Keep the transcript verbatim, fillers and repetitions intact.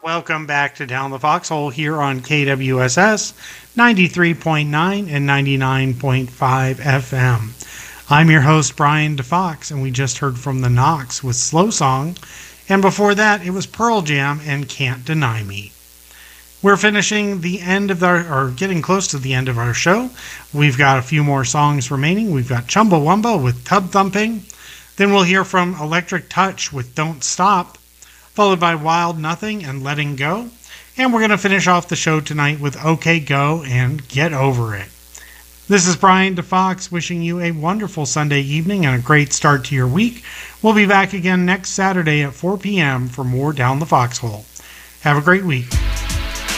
Welcome back to Down the Foxhole here on K W S S ninety-three point nine and ninety-nine point five F M. I'm your host, Brian DeFox, and we just heard from the Knocks with Slow Song, and before that, it was Pearl Jam and Can't Deny Me. We're finishing the end of our, or getting close to the end of our show. We've got a few more songs remaining. We've got Chumbawamba with Tub Thumping. Then we'll hear from Electric Touch with Don't Stop, followed by Wild Nothing and Letting Go. And we're going to finish off the show tonight with OK Go and Get Over It. This is Brian DeFox wishing you a wonderful Sunday evening and a great start to your week. We'll be back again next Saturday at four p.m. for more Down the Foxhole. Have a great week.